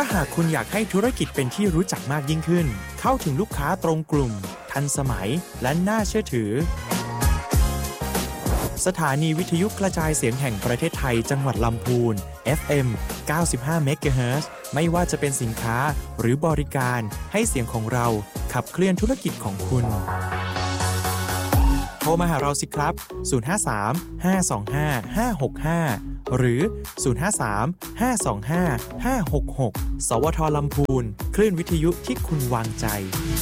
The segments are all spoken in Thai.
าหากคุณอยากให้ธุรกิจเป็นที่รู้จักมากยิ่งขึ้นเข้าถึงลูกค้าตรงกลุ่มทันสมัยและน่าเชื่อถือสถานีวิทยุกระจายเสียงแห่งประเทศไทยจังหวัดลำพูน FM 95 MHz ไม่ว่าจะเป็นสินค้าหรือบริการให้เสียงของเราขับเคลื่อนธุรกิจของคุณโทรมาหาเราสิครับ 053 525 565 หรือ 053 525 566 สวท.ลำพูนคลื่นวิทยุที่คุณวางใจ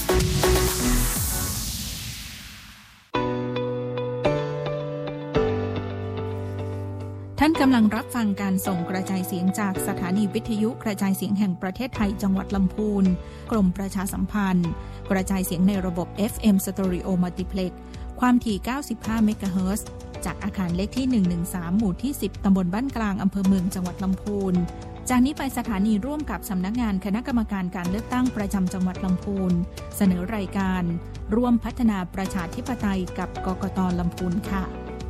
ท่านกำลังรับฟังการส่งกระจายเสียงจากสถานีวิทยุกระจายเสียงแห่งประเทศไทยจังหวัดลำพูนกรมประชาสัมพันธ์กระจายเสียงในระบบ FM Stereo Multiplex ความถี่ 95 เมกะเฮิรตซ์จากอาคารเลขที่ 113 หมู่ที่ 10 ตำบลบ้านกลางอำเภอเมืองจังหวัดลำพูนจากนี้ไปสถานีร่วมกับสำนักงานคณะกรรมการการเลือกตั้งประจำจังหวัดลำพูนเสนอรายการร่วมพัฒนาประชาธิปไตยกับกกต.ลำพูนค่ะ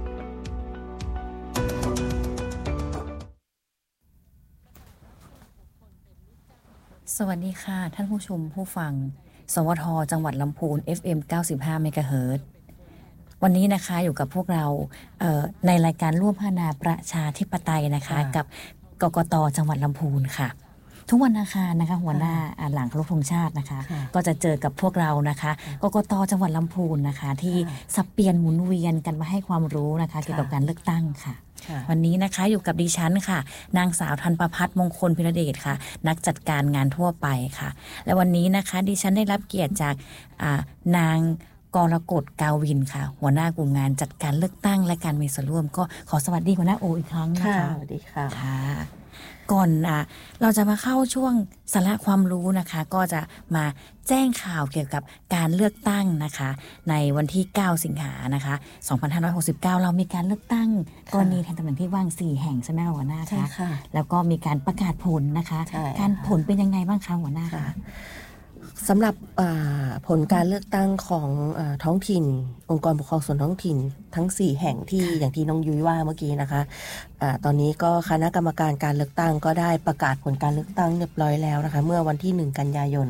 สวัสดีค่ะท่านผู้ชมผู้ฟังสวท.จังหวัดลำพูน FM 95 เมกะเฮิรตซ์วันนี้นะคะอยู่กับพวกเราในรายการร่วมพัฒนาประชาธิปไตยนะคะกับกกต.จังหวัดลำพูนค่ะทุกวันอังคารนะคะหัวหน้าหลังเคารพธงชาตินะคะก็จะเจอกับพวกเรานะคะกกต.จังหวัดลำพูนนะคะที่สับเปลี่ยนหมุนเวียนกันมาให้ความรู้นะคะเกี่ยวกับการเลือกตั้งค่ะวันนี้นะคะอยู่กับดิฉันค่ะนางสาวธันประภัทรมงคลพิรเดชค่ะนักจัดการงานทั่วไปค่ะและวันนี้นะคะดิฉันได้รับเกียรติจากนางกรกฎกาวินค่ะหัวหน้ากลุ่มงานจัดการเลือกตั้งและการมีส่วนร่วมก็ขอสวัสดีหัวหน้าโออีกครั้งนะคะสวัสดีค่ะก่อนเราจะมาเข้าช่วงสาระความรู้นะคะก็จะมาแจ้งข่าวเกี่ยวกับการเลือกตั้งนะคะในวันที่9สิงหานะคะ2569เรามีการเลือกตั้งกรณีแทนตำแหน่งที่ว่าง4แห่งใช่ไหมหัวหน้าคะแล้วก็มีการประกาศผลนะคะการผลเป็นยังไงบ้างคะหัวหน้าคะสำหรับผลการเลือกตั้งของท้องถิ่นองค์กรปกครองส่วนท้องถิ่นทั้ง4แห่งที่อย่างที่น้องยุ้ยว่าเมื่อกี้นะคะตอนนี้ก็คณะกรรมการการเลือกตั้งก็ได้ประกาศผลการเลือกตั้งเรียบร้อยแล้วนะคะเมื่อวันที่1กันยายน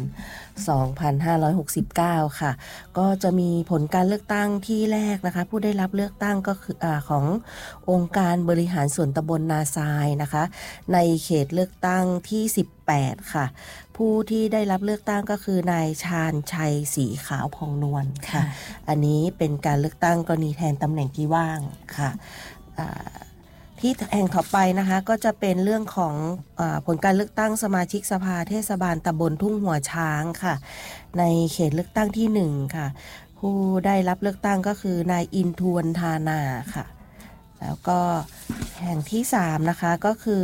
2569ค่ะก็จะมีผลการเลือกตั้งที่แรกนะคะผู้ได้รับเลือกตั้งก็คือขององค์การบริหารส่วนตำบลนาทรายนะคะในเขตเลือกตั้งที่18ค่ะผู้ที่ได้รับเลือกตั้งก็คือนายชาญชัยสีขาวพองนวลค่ะอันนี้เป็นการเลือกตั้งกรณีแทนตำแหน่งที่ว่างค่ะที่แห่งต่อไปนะคะก็จะเป็นเรื่องของผลการเลือกตั้งสมาชิกสภาเทศบาลตำบลทุ่งหัวช้างค่ะในเขตเลือกตั้งที่1ค่ะผู้ได้รับเลือกตั้งก็คือนายอินทวนธานาค่ะแล้วก็แห่งที่3นะคะก็คือ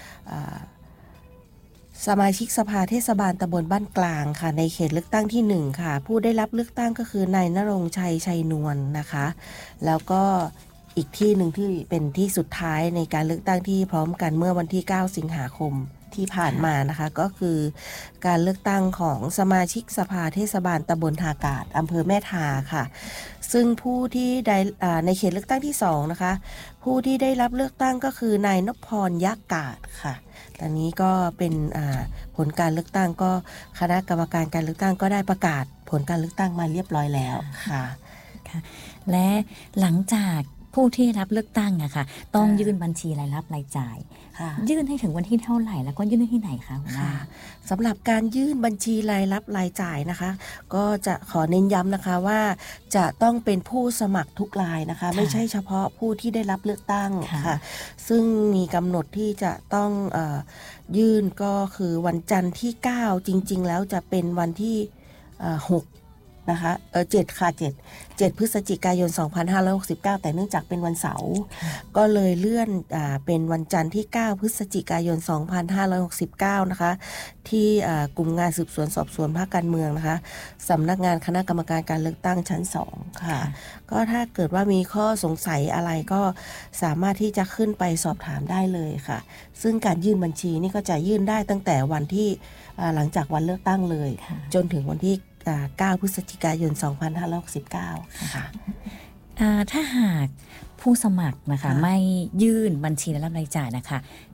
สมาชิกสภาเทศบาลตำบลบ้านกลางค่ะในเขตเลือกตั้งที่1ค่ะผู้ได้รับเลือกตั้งก็คือนายณรงค์ชัยชัยนวลนะคะแล้วก็อีกที่หนึ่งที่เป็นที่สุดท้ายในการเลือกตั้งที่พร้อมกันเมื่อวันที่9สิงหาคมที่ผ่านมานะคะก็คือการเลือกตั้งของสมาชิกสภาเทศบาลตำบลทากาศอำเภอแม่ทาค่ะซึ่งผู้ที่ได้ในเขตเลือกตั้งที่2นะคะผู้ที่ได้รับเลือกตั้งก็คือนายนพพรยะกาศค่ะตอนนี้ก็เป็นผลการเลือกตั้งก็คณะกรรมการการเลือกตั้งก็ได้ประกาศผลการเลือกตั้งมาเรียบร้อยแล้วค่ะและหลังจากผู้ที่รับเลือกตั้งอะค่ะต้องยื่นบัญชีรายรับรายจ่ายยื่นให้ถึงวันที่เท่าไหร่แล้วก็ยื่นที่ไหนคะสำหรับการยื่นบัญชีรายรับรายจ่ายนะคะก็จะขอเน้นย้ำนะคะว่าจะต้องเป็นผู้สมัครทุกรายนะคะไม่ใช่เฉพาะผู้ที่ได้รับเลือกตั้งค่ะซึ่งมีกำหนดที่จะต้องยื่นก็คือวันจันทร์ที่9จริงๆแล้วจะเป็นวันที่6นะคะ7ค่ะ7พฤศจิกายน2569แต่เนื่องจากเป็นวันเสาร์ก็เลยเลื่อนเป็นวันจันทร์ที่9พฤศจิกายน2569นะคะที่กลุ่มงานสืบสวนสอบสวนภาคการเมืองนะคะสำนักงานคณะกรรมการการเลือกตั้งชั้น2ค่ะก็ถ้าเกิดว่ามีข้อสงสัยอะไรก็สามารถที่จะขึ้นไปสอบถามได้เลยค่ะซึ่งการยื่นบัญชีนี่ก็จะยื่นได้ตั้งแต่วันที่หลังจากวันเลือกตั้งเลยจนถึงวันที่9พฤศจิกายน2569ค่ะถ้าหากผู้สมัครนะคะไม่ยื่นบัญชีรายรับรายจ่ายนะคะ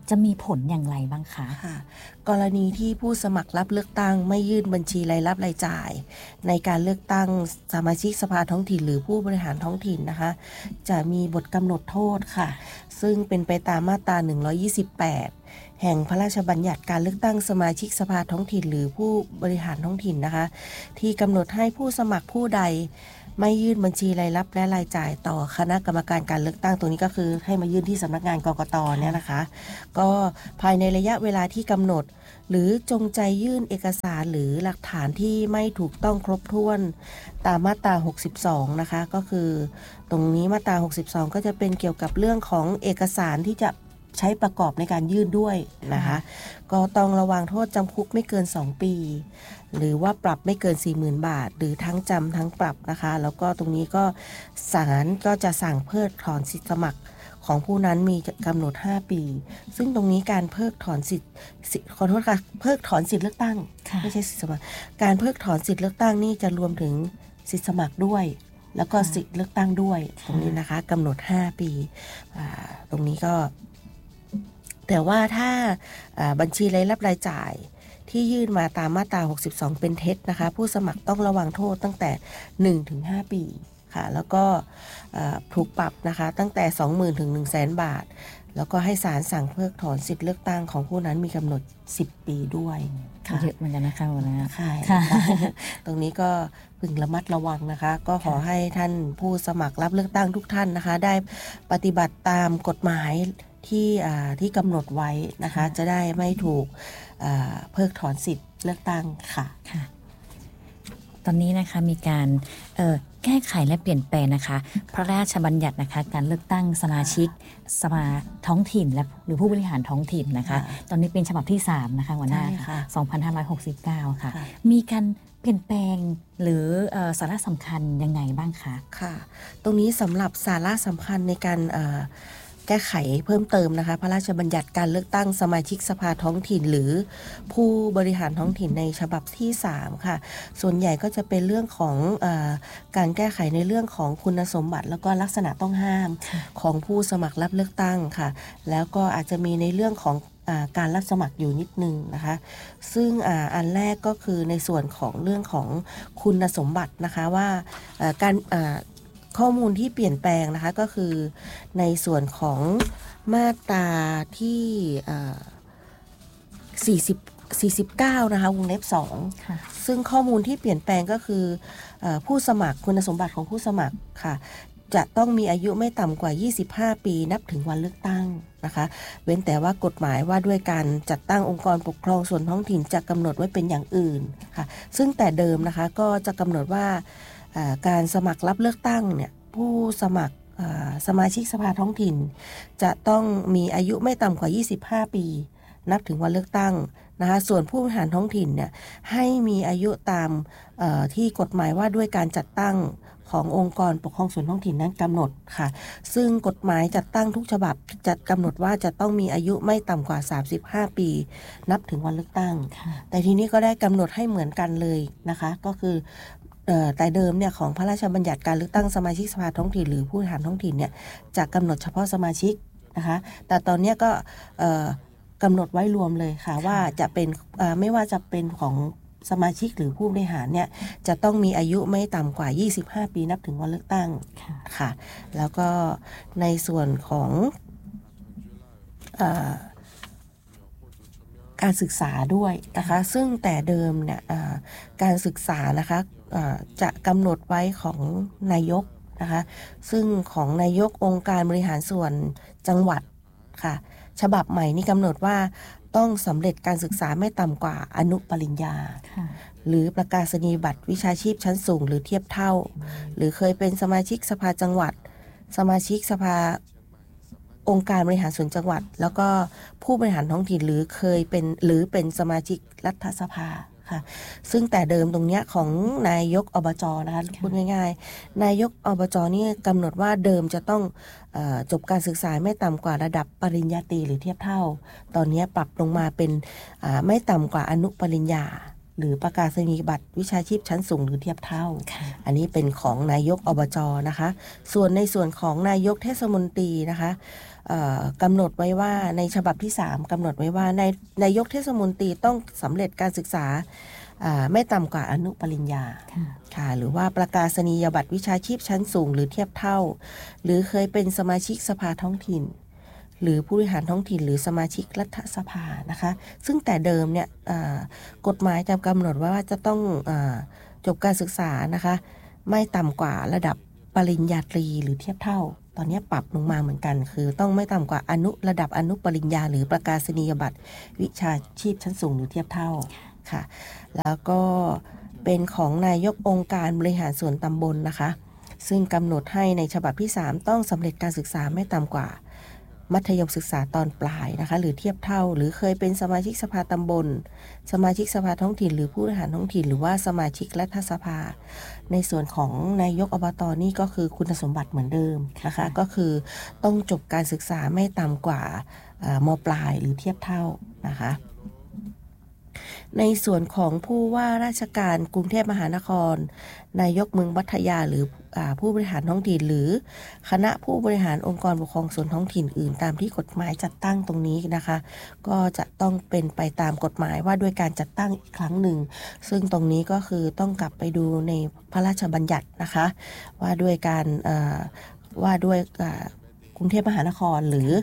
จะมีผลอย่างไรบ้างคะค่ะกรณีที่ผู้สมัครรับเลือกตั้งไม่ยื่นบัญชีรายรับรายจ่าย ในการเลือกตั้งสมาชิกสภาท้องถิ่นหรือผู้บริหารท้องถิ่นนะคะจะมีบทกำหนดโทษค่ะซึ่งเป็นไปตามมาตรา128แห่งพระราชบัญญัติการเลือกตั้งสมาชิกสภาท้องถิ่นหรือผู้บริหารท้องถิ่นนะคะที่กำหนดให้ผู้สมัครผู้ใดไม่ยื่นบัญชีรายรับและรายจ่ายต่อคณะกรรมการการเลือกตั้งตัวนี้ก็คือให้มายื่นที่สำนักงานกกต.เนี่ยนะคะก็ภายในระยะเวลาที่กำหนดหรือจงใจยื่นเอกสารหรือหลักฐานที่ไม่ถูกต้องครบถ้วนตามมาตรา62นะคะก็คือตรงนี้มาตรา62ก็จะเป็นเกี่ยวกับเรื่องของเอกสารที่จะใช้ประกอบในการยื่นด้วยนะคะก็ต้องระวังโทษจำคุกไม่เกิน2ปีหรือว่าปรับไม่เกิน 40,000 บาทหรือทั้งจำทั้งปรับนะคะแล้วก็ตรงนี้ก็ศาลก็จะสั่งเพิกถอนสิทธิสมัครของผู้นั้นมีกำหนด5ปีซึ่งตรงนี้การเพิกถอนสิทธิ์ขอโทษค่ะเพิกถอนสิทธิเลือกตั้งไม่ใช่สิทธิสมัครการเพิกถอนสิทธิเลือกตั้งนี่จะรวมถึงสิทธิสมัครด้วยแล้วก็สิทธิเลือกตั้งด้วยตรงนี้นะคะกำหนด5ปีตรงนี้ก็แต่ว่าถ้าบัญชีรายรับรายจ่ายที่ยื่นมาตามมาตรา62เป็นเท็จนะคะผู้สมัครต้องระวังโทษตั้งแต่ 1-5 ปีค่ะแล้วก็ถูกปรับนะคะตั้งแต่ 20,000 ถึง 100,000 บาทแล้วก็ให้ศาลสั่งเพิกถอนสิทธิเลือกตั้งของผู้นั้นมีกำหนด10 ปีด้วยเยอะเหมือนกันนะคะหัวหน้าค่ะตรงนี้ก็พึงระมัดระวังนะคะก็ขอให้ท่านผู้สมัครรับเลือกตั้งทุกท่านนะคะได้ปฏิบัติตามกฎหมายที่กำหนดไว้นะคะจะได้ไม่ถูกเพิกถอนสิทธิเลือกตั้งค่ะตอนนี้นะคะมีการแก้ไขและเปลี่ยนแปลงนะคะพระราชบัญญัตินะคะการเลือกตั้งสมาชิกสภาท้องถิ่นและหรือผู้บริหารท้องถิ่นนะคะตอนนี้เป็นฉบับที่3นะคะหัวหน้า2569ค่ะมีการเปลี่ยนแปลงหรือสาระสำคัญยังไงบ้างคะค่ะตรงนี้สำหรับสาระสำคัญในการแก้ไขเพิ่มเติมนะคะพระราชบัญญัติการเลือกตั้งสมาชิกสภาท้องถิ่นหรือผู้บริหารท้องถิ่นในฉบับที่3ค่ะส่วนใหญ่ก็จะเป็นเรื่องของการแก้ไขในเรื่องของคุณสมบัติแล้วก็ลักษณะต้องห้ามของผู้สมัครรับเลือกตั้งค่ะแล้วก็อาจจะมีในเรื่องของการรับสมัครอยู่นิดนึงนะคะซึ่งอันแรกก็คือในส่วนของเรื่องของคุณสมบัตินะคะว่าการข้อมูลที่เปลี่ยนแปลงนะคะก็คือในส่วนของมาตราที่49นะคะวงเล็บ2ซึ่งข้อมูลที่เปลี่ยนแปลงก็คือผู้สมัครคุณสมบัติของผู้สมัครค่ะจะต้องมีอายุไม่ต่ำกว่า25ปีนับถึงวันเลือกตั้งนะคะเว้นแต่ว่ากฎหมายว่าด้วยการจัดตั้งองค์กรปกครองส่วนท้องถิ่นจะกำหนดไว้เป็นอย่างอื่นค่ะซึ่งแต่เดิมนะคะก็จะกำหนดว่าการสมัครรับเลือกตั้งเนี่ยผู้สมัครสมาชิกสภาท้องถิ่นจะต้องมีอายุไม่ต่ำกว่า25ปีนับถึงวันเลือกตั้งนะคะส่วนผู้บริหารท้องถิ่นเนี่ยให้มีอายุตามที่กฎหมายว่าด้วยการจัดตั้งขององค์กรปกครองส่วนท้องถิ่นนั้นกำหนดค่ะซึ่งกฎหมายจัดตั้งทุกฉบับจะกำหนดว่าจะต้องมีอายุไม่ต่ำกว่า35ปีนับถึงวันเลือกตั้งแต่ทีนี้ก็ได้กำหนดให้เหมือนกันเลยนะคะก็คือแต่เดิมเนี่ยของพระราชบัญญัติการเลือกตั้งสมาชิกสภาท้องถิ่นหรือผู้บริหารท้องถิ่นเนี่ยจะกำหนดเฉพาะสมาชิกนะคะแต่ตอนนี้ก็กำหนดไว้รวมเลยค่ะว่าจะเป็นไม่ว่าจะเป็นของสมาชิกหรือผู้บริหารเนี่ยจะต้องมีอายุไม่ต่ำกว่า25ปีนับถึงวันเลือกตั้งค่ะแล้วก็ในส่วนของการศึกษาด้วยนะคะซึ่งแต่เดิมเนี่ยการศึกษานะคะจะกำหนดไว้ของนายกนะคะซึ่งของนายกองค์การบริหารส่วนจังหวัดค่ะฉบับใหม่นี้กำหนดว่าต้องสำเร็จการศึกษาไม่ต่ำกว่าอนุปริญญาหรือประกาศนียบัตรวิชาชีพชั้นสูงหรือเทียบเท่าหรือเคยเป็นสมาชิกสภาจังหวัดสมาชิกสภาองค์การบริหารส่วนจังหวัดแล้วก็ผู้บริหารท้องถิ่นหรือเคยเป็นหรือเป็นสมาชิกรัฐสภาค่ะซึ่งแต่เดิมตรงเนี้ยของนายกอบจ.นะคะพูดง่ายๆนายกอบจ.นี่กำหนดว่าเดิมจะต้องจบการศึกษาไม่ต่ำกว่าระดับปริญญาตรีหรือเทียบเท่าตอนนี้ปรับลงมาเป็นไม่ต่ำกว่าอนุปริญญาหรือประกาศนียบัตรวิชาชีพชั้นสูงหรือเทียบเท่าอันนี้เป็นของนายกอบจนะคะส่วนในส่วนของนายกเทศมนตรีนะคะกำหนดไว้ว่าในฉบับที่3กำหนดไว้ว่านายกเทศมนตรีต้องสำเร็จการศึกษาไม่ต่ำกว่าอนุปริญญาค่ะหรือว่าประกาศนียบัตรวิชาชีพชั้นสูงหรือเทียบเท่าหรือเคยเป็นสมาชิกสภาท้องถิ่นหรือผู้บริหารท้องถิ่นหรือสมาชิกรัฐสภานะคะซึ่งแต่เดิมเนี่ยกฎหมายจะกำหนดว่าจะต้องจบการศึกษานะคะไม่ต่ำกว่าระดับปริญญาตรีหรือเทียบเท่าตอนนี้ปรับลงมาเหมือนกันคือต้องไม่ต่ำกว่าระดับอนุปริญญาหรือประกาศนียบัตรวิชาชีพชั้นสูงหรือเทียบเท่าค่ะแล้วก็เป็นของนายกองค์การบริหารส่วนตำบลนะคะซึ่งกำหนดให้ในฉบับที่3ต้องสำเร็จการศึกษาไม่ต่ำกว่ามัธยมศึกษาตอนปลายนะคะหรือเทียบเท่าหรือเคยเป็นสมาชิกสภาตำบลสมาชิกสภาท้องถิ่นหรือผู้บริหารท้องถิ่นหรือว่าสมาชิกรัฐสภาในส่วนของนายกอบต.นี่ก็คือคุณสมบัติเหมือนเดิมนะคะก็คือต้องจบการศึกษาไม่ต่ำกว่าม.ปลายหรือเทียบเท่านะคะในส่วนของผู้ว่าราชการกรุงเทพมหานครนายกเมืองพัทยาหรือผู้บริหารท้องถิ่นหรือคณะผู้บริหารองค์กรปกครองส่วนท้องถิ่นอื่นตามที่กฎหมายจัดตั้งตรงนี้นะคะก็จะต้องเป็นไปตามกฎหมายว่าด้วยการจัดตั้งอีกครั้งหนึ่งซึ่งตรงนี้ก็คือต้องกลับไปดูในพระราชบัญญัตินะคะว่าด้วยการว่าด้วยกรุงเทพมหานครหรือ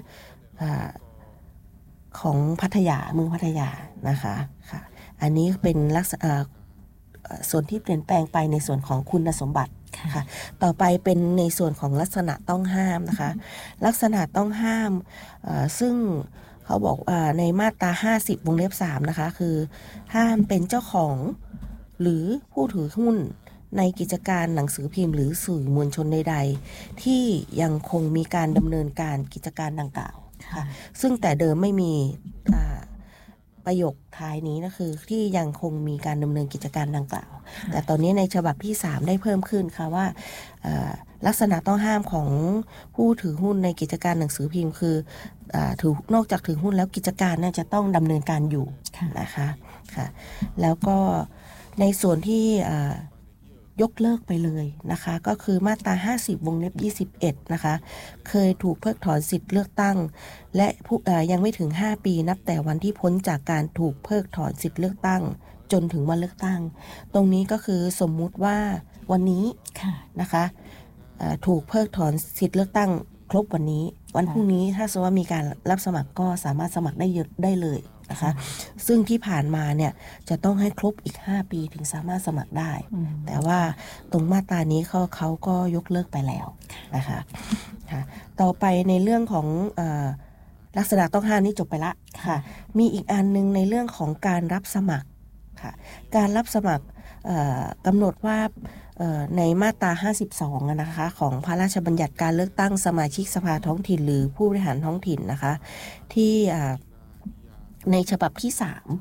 ของพัทยาเมืองพัทยานะคะค่ะอันนี้เป็นลักษณะส่วนที่เปลี่ยนแปลงไปในส่วนของคุณสมบัติค่ะต่อไปเป็นในส่วนของลักษณะต้องห้ามนะคะลักษณะต้องห้ามซึ่งเขาบอกในมาตรา50วงเล็บ3นะคะคือห้ามเป็นเจ้าของหรือผู้ถือหุ้นในกิจการหนังสือพิมพ์หรือสื่อมวลชนใดๆที่ยังคงมีการดำเนินการกิจการดังกล่าวค่ะซึ่งแต่เดิมไม่มีประโยคท้ายนี้นะคือที่ยังคงมีการดำเนินกิจการดังกล่าวแต่ตอนนี้ในฉบับที่3ได้เพิ่มขึ้นค่ะว่าลักษณะต้องห้ามของผู้ถือหุ้นในกิจการหนังสือพิมพ์คือนอกจากถือหุ้นแล้วกิจการน่าจะต้องดำเนินการอยู่นะคะค่ะแล้วก็ในส่วนที่ยกเลิกไปเลยนะคะก็คือมาตรา50วงเล็บ21นะคะเคยถูกเพิกถอนสิทธิ์เลือกตั้งและยังไม่ถึง5ปีนับแต่วันที่พ้นจากการถูกเพิกถอนสิทธิ์เลือกตั้งจนถึงวันเลือกตั้งตรงนี้ก็คือสมมุติว่าวันนี้นะคะถูกเพิกถอนสิทธิ์เลือกตั้งครบวันนี้วันพรุ่งนี้ถ้าสมมติว่ามีการรับสมัครก็สามารถสมัครได้เลยนะคะซึ่งที่ผ่านมาเนี่ยจะต้องให้ครบอีก5ปีถึงสามารถสมัครได้แต่ว่าตรงมาตรานี้เขาก็ยกเลิกไปแล้วนะคะต่อไปในเรื่องของลักษณะต้องห้ามนี่จบไปละค่ะมีอีกอันนึงในเรื่องของการรับสมัครค่ะการรับสมัครกำหนดว่าในมาตรา52นะคะของพระราชบัญญัติการเลือกตั้งสมาชิกสภาท้องถิ่นหรือผู้บริหารท้องถิ่นนะคะที่ในฉบับที่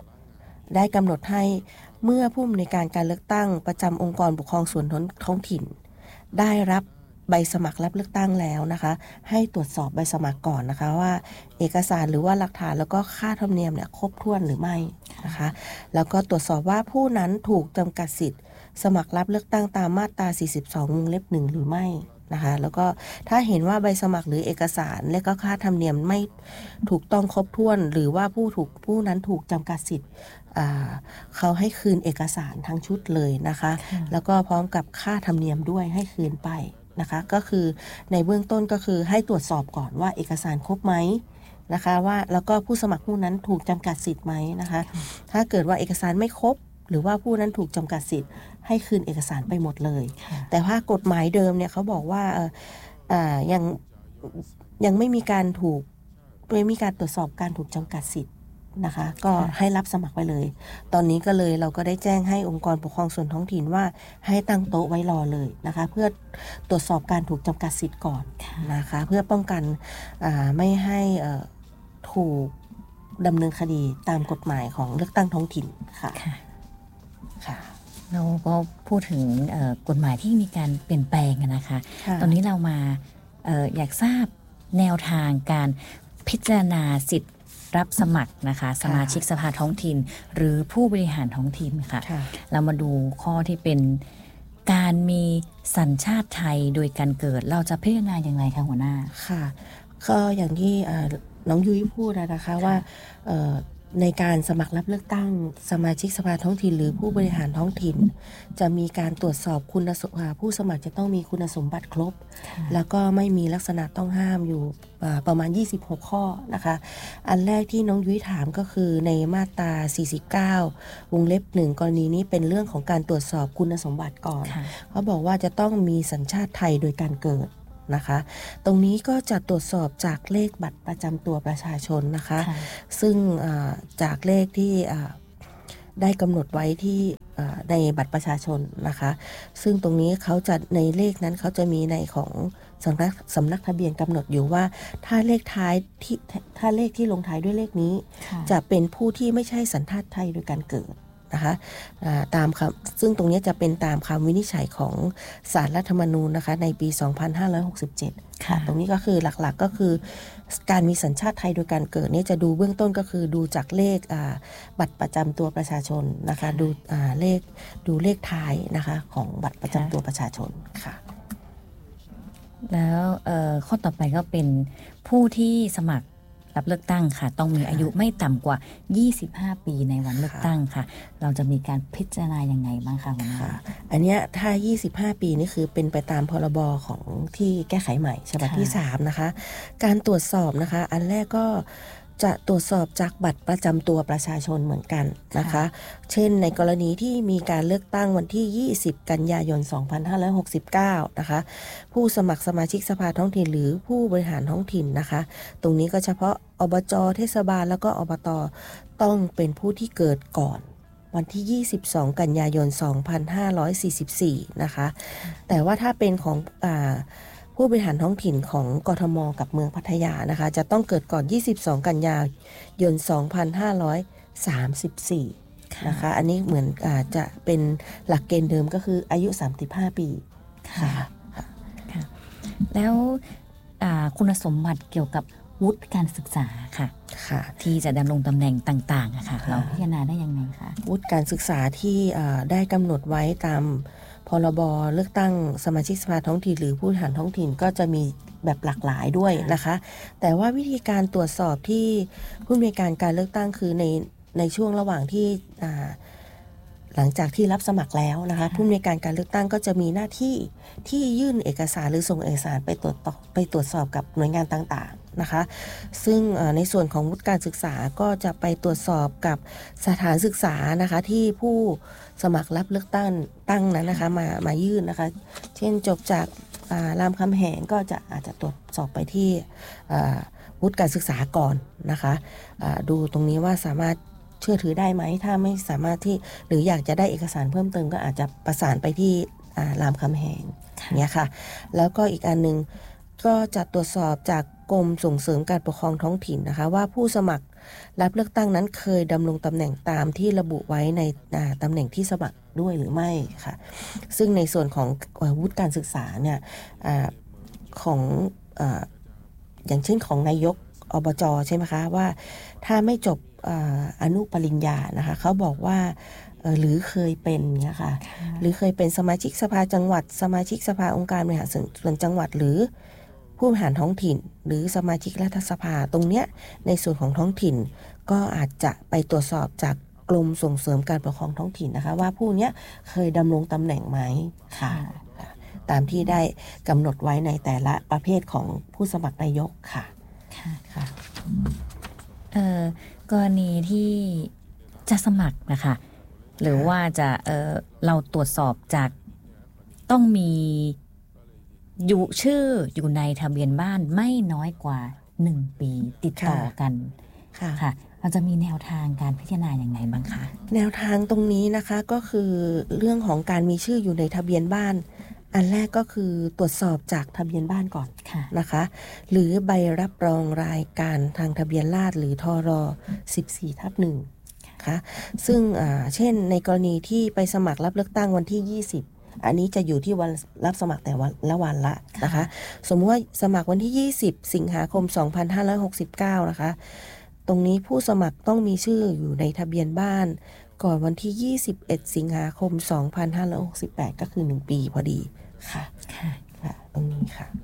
3ได้กำหนดให้เมื่อผู้อำนวยการการเลือกตั้งประจำองค์กรปกครองส่วนท้องถิ่นได้รับใบสมัครรับเลือกตั้งแล้วนะคะให้ตรวจสอบใบสมัครก่อนนะคะว่าเอกสารหรือว่าหลักฐานแล้วก็ค่าธรรมเนียมเนี่ยครบถ้วนหรือไม่นะคะแล้วก็ตรวจสอบว่าผู้นั้นถูกจำกัดสิทธิ์สมัครรับเลือกตั้งตามมาตรา42วงเล็บ1หรือไม่นะคะแล้วก็ถ้าเห็นว่าใบสมัครหรือเอกสารและก็ค่าธรรมเนียมไม่ถูกต้องครบถ้วนหรือว่าผู้นั้นถูกจำกัดสิทธิ์เขาให้คืนเอกสารทั้งชุดเลยนะคะแล้วก็พร้อมกับค่าธรรมเนียมด้วยให้คืนไปนะคะก็คือในเบื้องต้นก็คือให้ตรวจสอบก่อนว่าเอกสารครบไหมนะคะว่าแล้วก็ผู้สมัครผู้นั้นถูกจำกัดสิทธิ์ไหมนะคะถ้าเกิดว่าเอกสารไม่ครบหรือว่าผู้นั้นถูกจำกัดสิทธิ์ให้คืนเอกสารไปหมดเลยแต่ว่ากฎหมายเดิมเนี่ยเขาบอกว่ายังไม่มีการตรวจสอบการถูกจำกัดสิทธิ์นะคะก็ให้รับสมัครไปเลยตอนนี้ก็เลยเราก็ได้แจ้งให้องค์กรปกครองส่วนท้องถิ่นว่าให้ตั้งโต๊ะไว้รอเลยนะคะเพื่อตรวจสอบการถูกจำกัดสิทธิ์ก่อนนะคะเพื่อป้องกันไม่ให้ถูกดำเนินคดีตามกฎหมายของเลือกตั้งท้องถิ่นค่ะเราก็พูดถึงกฎหมายที่มีการเปลี่ยนแปลงนะคะตอนนี้เรามาอยากทราบแนวทางการพิจารณาสิทธิรับสมัครนะคะสมาชิกสภาท้องถิ่นหรือผู้บริหารท้องถิ่นค่ะเรามาดูข้อที่เป็นการมีสัญชาติไทยโดยการเกิดเราจะพิจารณาอย่างไรคะหัวหน้าค่ะก็อย่างที่น้องยุ้ยพูดนะคะว่าในการสมัครรับเลือกตั้งสมาชิกสภาท้องถิ่นหรือผู้บริหารท้องถิ่นจะมีการตรวจสอบคุณสมบัติผู้สมัครจะต้องมีคุณสมบัติครบแล้วก็ไม่มีลักษณะต้องห้ามอยู่ประมาณ26ข้อนะคะอันแรกที่น้องยุ้ยถามก็คือในมาตรา49วงเล็บ1กรณีนี้เป็นเรื่องของการตรวจสอบคุณสมบัติก่อนเขาบอกว่าจะต้องมีสัญชาติไทยโดยการเกิดนะคะตรงนี้ก็จะตรวจสอบจากเลขบัตรประจำตัวประชาชนนะคะซึ่งจากเลขที่ได้กำหนดไว้ที่ในบัตรประชาชนนะคะซึ่งตรงนี้เขาจะในเลขนั้นเขาจะมีในของสำนักทะเบียนกำหนดอยู่ว่าถ้าเลขที่ลงท้ายด้วยเลขนี้จะเป็นผู้ที่ไม่ใช่สัญชาติไทยโดยการเกิดนะคะตามคำซึ่งตรงนี้จะเป็นตามคำวินิจฉัยของศาลรัฐธรรมนูญนะคะในปี 2567 ค่ะตรงนี้ก็คือหลักๆก็คือการมีสัญชาติไทยโดยการเกิดนี่จะดูเบื้องต้นก็คือดูจากเลขบัตรประจำตัวประชาชนนะคะดูเลขท้ายนะคะของบัตรประจำตัวประชาชนค่ะแล้วข้อต่อไปก็เป็นผู้ที่สมัครรับเลือกตั้งค่ะต้องมีอายุไม่ต่ำกว่า25ปีในวันเลือกตั้งค่ะเราจะมีการพิจารณายังไงบ้างคะคุณแม่อันนี้ถ้า25ปีนี่คือเป็นไปตามพรบของที่แก้ไขใหม่ฉบับที่3นะคะการตรวจสอบนะคะอันแรกก็จะตรวจสอบจากบัตรประจำตัวประชาชนเหมือนกันนะคะเช่นในกรณีที่มีการเลือกตั้งวันที่20กันยายน2569นะคะผู้สมัครสมาชิกสภาท้องถิ่นหรือผู้บริหารท้องถิ่นนะคะตรงนี้ก็เฉพาะอบจ.เทศบาลแล้วก็อบต.ต้องเป็นผู้ที่เกิดก่อนวันที่22กันยายน2544นะคะแต่ว่าถ้าเป็นของผู้บริหารท้องถิ่นของกทม.กับเมืองพัทยานะคะจะต้องเกิดก่อน22กันยายน2534นะคะอันนี้เหมือนจะเป็นหลักเกณฑ์เดิมก็คืออายุ35ปีค่ะแล้วคุณสมบัติเกี่ยวกับวุฒิการศึกษาค่ะที่จะดำรงตำแหน่งต่างๆค่ะเราพิจารณาได้ยังไงคะวุฒิการศึกษาที่ได้กำหนดไว้ตามพรบเลือกตั้งสมาชิกสภาท้องถิ่นหรือผู้บริหารท้องถิ่นก็จะมีแบบหลากหลายด้วยนะคะแต่ว่าวิธีการตรวจสอบที่ผู้อำนวยการเลือกตั้งคือในช่วงระหว่างที่หลังจากที่รับสมัครแล้วนะคะผู้อำนวยการเลือกตั้งก็จะมีหน้าที่ที่ยื่นเอกสารหรือส่งเอกสารไปตรวจสอบกับหน่วยงานต่างๆนะคะซึ่งในส่วนของวุฒิการศึกษาก็จะไปตรวจสอบกับสถานศึกษานะคะที่ผู้สมัครรับเลือกตั้งนั้นนะคะมายื่นนะคะเช่นจบจากรามคำแหงก็อาจจะตรวจสอบไปที่วุฒิการศึกษาก่อนนะคะดูตรงนี้ว่าสามารถเชื่อถือได้ไหมถ้าไม่สามารถที่หรืออยากจะได้เอกสารเพิ่มเติมก็อาจจะประสานไปที่รามคำแหงเนี่ยค่ะแล้วก็อีกอันนึงก็จะตรวจสอบจากกรมส่งเสริมการปกครองท้องถิ่นนะคะว่าผู้สมัครรับเลือกตั้งนั้นเคยดำรงตำแหน่งตามที่ระบุไว้ในตำแหน่งที่สมัครด้วยหรือไม่ค่ะซึ่งในส่วนของวุฒิการศึกษาเนี่ยของอย่างเช่นของนายกอบจ.ใช่ไหมคะว่าถ้าไม่จบอนุปริญญานะคะเขาบอกว่าหรือเคยเป็นเนี่ยค่ะหรือเคยเป็นสมาชิกสภาจังหวัดสมาชิกสภาองค์การบริหารส่วนจังหวัดหรือผู้บริหารท้องถิ่นหรือสมาชิกรัฐสภาตรงเนี้ยในส่วนของท้องถิ่นก็อาจจะไปตรวจสอบจากกรมส่งเสริมการปกครองท้องถิ่นนะคะว่าผู้เนี้ยเคยดำรงตำแหน่งไหมค่ะตามที่ได้กำหนดไว้ในแต่ละประเภทของผู้สมัครนายกค่ะค่ะกรณีที่จะสมัครนะคะหรือว่าจะเราตรวจสอบจากต้องมีอยู่ชื่ออยู่ในทะเบียนบ้านไม่น้อยกว่า1ปีติดต่อกันค่ะเราจะมีแนวทางการพิจารณาอย่างไรบ้างคะแนวทางตรงนี้นะคะก็คือเรื่องของการมีชื่ออยู่ในทะเบียนบ้านอันแรกก็คือตรวจสอบจากทะเบียนบ้านก่อนนะคะหรือใบรับรองรายการทางทะเบียนราษฎร์หรือทร14/1ค่ะซึ่งเช่นในกรณีที่ไปสมัครรับเลือกตั้งวันที่20อันนี้จะอยู่ที่วันรับสมัครแต่วันละนะคะสมมติว่าสมัครวันที่20สิงหาคม2569นะคะตรงนี้ผู้สมัครต้องมีชื่ออยู่ในทะเบียนบ้านก่อนวันที่21สิงหาคม2568ก็คือ1ปีพอดีค่ะค่ะตรงนี้ค่ะ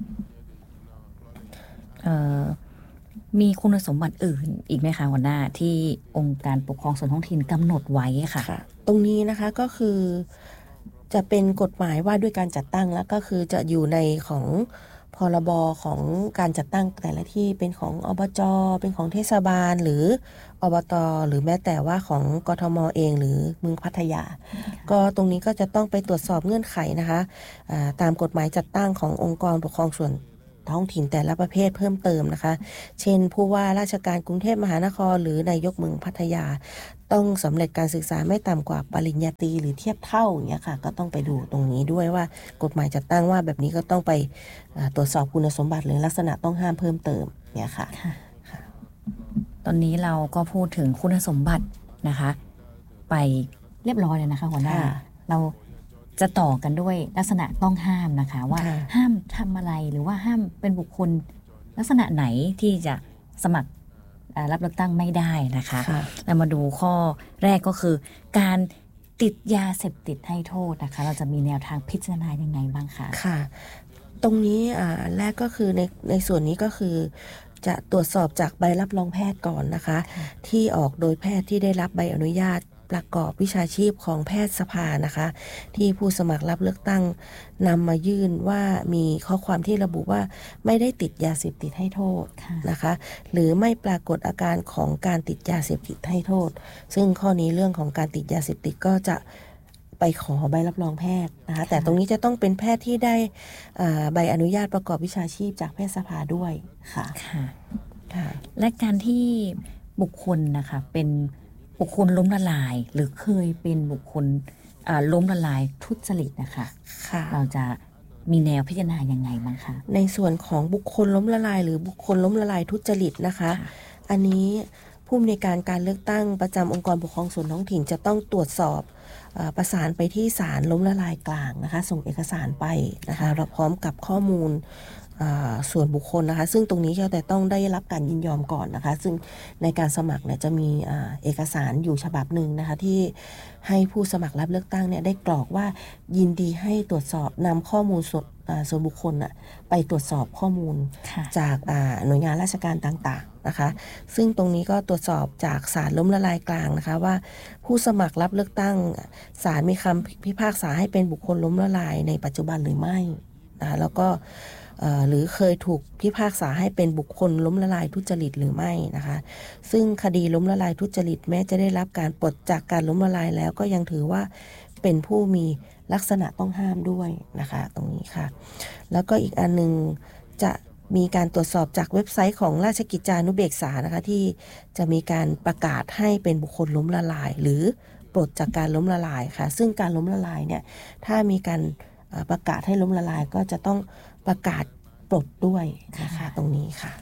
มีคุณสมบัติอื่นอีกไหมคะหัวหน้าที่องค์การปกครองส่วนท้องถิ่นกำหนดไว้ค่ะตรงนี้นะคะก็คือจะเป็นกฎหมายว่าด้วยการจัดตั้งแล้วก็คือจะอยู่ในของพรบของการจัดตั้งแต่ละที่เป็นของอบจ.เป็นของเทศบาลหรืออบต.หรือแม้แต่ว่าของกทม.เองหรือเมืองพัทยาก็ตรงนี้ก็จะต้องไปตรวจสอบเงื่อนไขนะคะตามกฎหมายจัดตั้งขององค์กรปกครองส่วนท้องถิ่นแต่ละประเภทเพิ่มเติมนะคะเช่นผู้ว่าราชการกรุงเทพมหานครหรือนายกเมืองพัทยาต้องสำเร็จการศึกษาไม่ต่ำกว่าปริญญาตรีหรือเทียบเท่าอย่างเงี้ยค่ะก็ต้องไปดูตรงนี้ด้วยว่ากฎหมายจัดตั้งว่าแบบนี้ก็ต้องไปตรวจสอบคุณสมบัติหรือลักษณะต้องห้ามเพิ่มเติมเนี่ยค่ะตอนนี้เราก็พูดถึงคุณสมบัตินะคะไปเรียบร้อยเลยนะคะหัวหน้าเราจะต่อกันด้วยลักษณะต้องห้ามนะคะว่าห้ามทำอะไรหรือว่าห้ามเป็นบุคคลลักษณะไหนที่จะสมัครรับเลือกตั้งไม่ได้นะคะเรามาดูข้อแรกก็คือการติดยาเสพติดให้โทษนะคะเราจะมีแนวทางพิจารณายังไงบ้างคะค่ะตรงนี้แรกก็คือในส่วนนี้ก็คือจะตรวจสอบจากใบรับรองแพทย์ก่อนนะคะที่ออกโดยแพทย์ที่ได้รับใบอนุญาตประกอบวิชาชีพของแพทยสภานะคะที่ผู้สมัครรับเลือกตั้งนำมายื่นว่ามีข้อความที่ระบุว่าไม่ได้ติดยาเสพติดให้โทษนะคะหรือไม่ปรากฏอาการของการติดยาเสพติดให้โทษซึ่งข้อนี้เรื่องของการติดยาเสพติดก็จะไปขอใบรับรองแพทย์นะคะแต่ตรงนี้จะต้องเป็นแพทย์ที่ได้ใบอนุญาตประกอบวิชาชีพจากแพทยสภาด้วยค่ะและการที่บุคคลนะคะเป็นบุคคลล้มละลายหรือเคยเป็นบุคคลล้มละลายทุจริตนะคะเราจะมีแนวพิจารณายังไงบ้างคะในส่วนของบุคคลล้มละลายหรือบุคคลล้มละลายทุจริตนะคะอันนี้ผู้อำนวยการเลือกตั้งประจำองค์กรปกครองส่วนท้องถิ่นจะต้องตรวจสอบประสานไปที่ศาลล้มละลายกลางนะคะส่งเอกสารไปนะคะเราพร้อมกับข้อมูลส่วนบุคคลนะคะซึ่งตรงนี้จะแต่ต้องได้รับการยินยอมก่อนนะคะซึ่งในการสมัครเนี่ยจะมีเอกสารอยู่ฉบับหนึ่งนะคะที่ให้ผู้สมัครรับเลือกตั้งเนี่ยได้กรอกว่ายินดีให้ตรวจสอบนำข้อมูลส่วนบุคคลไปตรวจสอบข้อมูลจากหน่วยงานราชการต่างๆนะคะซึ่งตรงนี้ก็ตรวจสอบจากศาลล้มละลายกลางนะคะว่าผู้สมัครรับเลือกตั้งศาลมีคำพิพากษาให้เป็นบุคคลล้มละลายในปัจจุบันหรือไม่นะคะแล้วก็หรือเคยถูกพิพากษาให้เป็นบุคคลล้มละลายทุจริตหรือไม่นะคะซึ่งคดีล้มละลายทุจริตแม้จะได้รับการปลดจากการล้มละลายแล้วก็ยังถือว่าเป็นผู้มีลักษณะต้องห้ามด้วยนะคะตรงนี้ค่ะแล้วก็อีกอันนึงจะมีการตรวจสอบจากเว็บไซต์ของราชกิจจานุเบกษานะคะที่จะมีการประกาศให้เป็นบุคคลล้มละลายหรือปลดจากการล้มละลายค่ะซึ่งการล้มละลายเนี่ยถ้ามีการประกาศให้ล้มละลายก็จะต้องประกาศปลดด้วยนะคะตรงนี้ค่ะ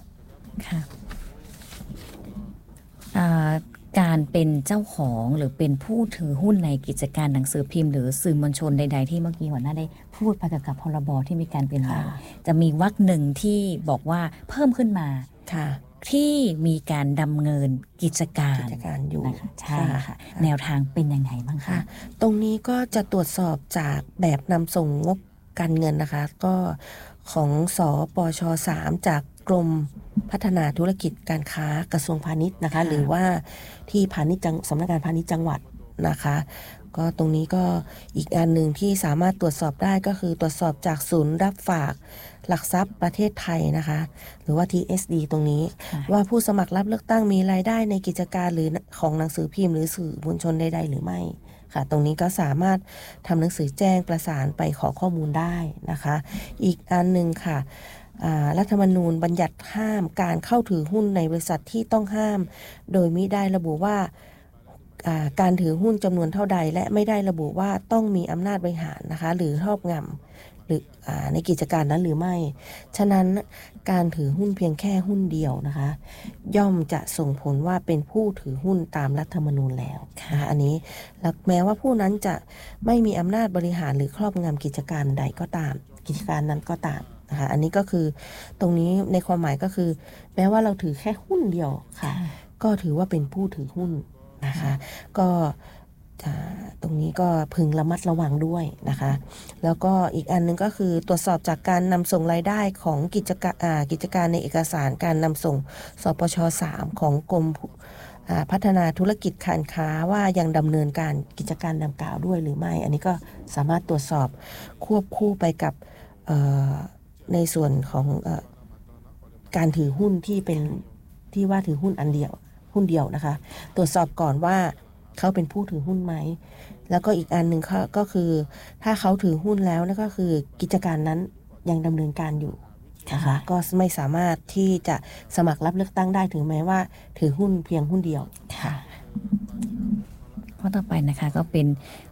การเป็นเจ้าของหรือเป็นผู้ถือหุ้นในกิจการหนังสือพิมพ์หรือสื่อมวลชนใดๆที่เมื่อกี้หัวหน้าได้พูดไปเกี่ยวกับพรบที่มีการเปลี่ยนแปลงจะมีวรรคหนึ่งที่บอกว่าเพิ่มขึ้นมาที่มีการดำเนินกิจการอยู่ใช่ค่ะแนวทางเป็นยังไงบ้างคะตรงนี้ก็จะตรวจสอบจากแบบนำส่งงบการเงินนะคะก็ของสปช.3 จากกรมพัฒนาธุรกิจการค้ากระทรวงพาณิชย์นะคะหรือว่าที่พาณิชย์สำนักงานพาณิชย์จังหวัดนะคะก็ตรงนี้ก็อีกอันหนึ่งที่สามารถตรวจสอบได้ก็คือตรวจสอบจากศูนย์รับฝากหลักทรัพย์ประเทศไทยนะคะหรือว่า TSD ตรงนี้ว่าผู้สมัครรับเลือกตั้งมีรายได้ในกิจการหรือของหนังสือพิมพ์หรือสื่อมวลชนใดๆหรือไม่ค่ะตรงนี้ก็สามารถทำหนังสือแจ้งประสานไปขอข้อมูลได้นะคะอีกอันหนึ่งค่ะรัฐธรรมนูญบัญญัติห้ามการเข้าถือหุ้นในบริษัทที่ต้องห้ามโดยมิได้ระบุว่าการถือหุ้นจำนวนเท่าใดและไม่ได้ระบุว่าต้องมีอำนาจบริหารนะคะหรือครอบงำหรือในกิจการนั้นหรือไม่ฉะนั้นการถือหุ้นเพียงแค่หุ้นเดียวนะคะย่อมจะส่งผลว่าเป็นผู้ถือหุ้นตามรัฐธรรมนูญแล้วนะคะอันนี้แม้ว่าผู้นั้นจะไม่มีอำนาจบริหารหรือครอบงำกิจการใดก็ตามกิจการนั้นก็ตามนะคะอันนี้ก็คือตรงนี้ในความหมายก็คือแม้ว่าเราถือแค่หุ้นเดียวค่ะก็ถือว่าเป็นผู้ถือหุ้นนะคะก็ตรงนี้ก็พึงระมัดระวังด้วยนะคะแล้วก็อีกอันนึงก็คือตรวจสอบจากการนำส่งรายได้ของกิจการในเอกสารการนำส่งสปช.3 ของกรมพัฒนาธุรกิจการค้าว่ายังดำเนินการกิจการดังกล่าวด้วยหรือไม่อันนี้ก็สามารถตรวจสอบควบคู่ไปกับในส่วนของการถือหุ้นที่เป็นที่ว่าถือหุ้นหุ้นเดียวนะคะตรวจสอบก่อนว่าเขาเป็นผู้ถือหุ้นไหมแล้วก็อีกอันหนึ่งก็คือถ้าเขาถือหุ้นแล้วนั่นก็คือกิจการนั้นยังดำเนินการอยู่นะคะก็ไม่สามารถที่จะสมัครรับเลือกตั้งได้ถึงแม้ว่าถือหุ้นเพียงหุ้นเดียวค่ะข้อต่อไปนะคะก็เป็น